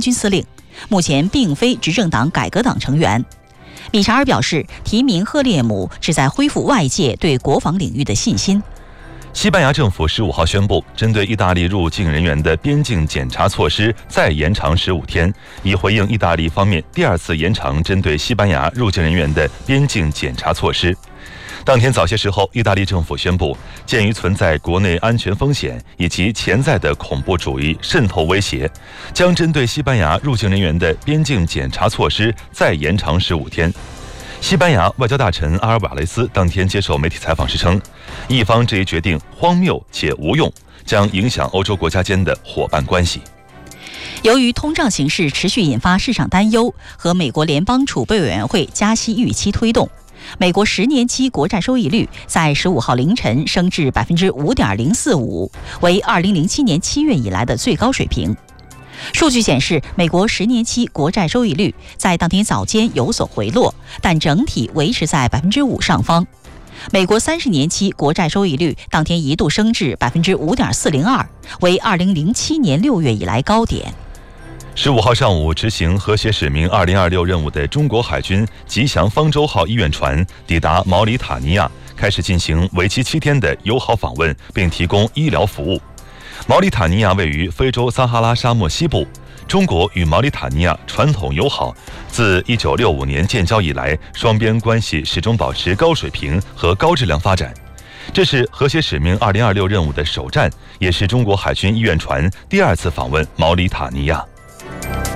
军司令，目前并非执政党改革党成员。米查尔表示，提名赫列姆旨在恢复外界对国防领域的信心。 西班牙政府15号宣布，针对意大利入境人员的边境检查措施再延长15天，以回应意大利方面第2次延长针对西班牙入境人员的边境检查措施。当天早些时候，意大利政府宣布，鉴于存在国内安全风险以及潜在的恐怖主义渗透威胁，将针对西班牙入境人员的边境检查措施再延长15天。西班牙外交大臣阿尔瓦雷斯当天接受媒体采访时称，意方这一决定荒谬且无用，将影响欧洲国家间的伙伴关系。 由于通胀形势持续引发市场担忧和美国联邦储备委员会加息预期推动，美国10年期国债收益率在15号凌晨升至 5.045%， 为2007年7月以来的最高水平。数据显示，美国10年期国债收益率在当天早间有所回落，但整体维持在 5% 上方。美国30年期国债收益率当天一度升至 5.402%， 为2007年6月以来高点。 15号上午，执行和谐使命2026任务的中国海军吉祥方舟号医院船抵达毛里塔尼亚，开始进行为期7天的友好访问，并提供医疗服务。毛里塔尼亚位于非洲撒哈拉沙漠西部，中国与毛里塔尼亚传统友好，自1965年建交以来，双边关系始终保持高水平和高质量发展。这是和谐使命2026任务的首站，也是中国海军医院船第2次访问毛里塔尼亚。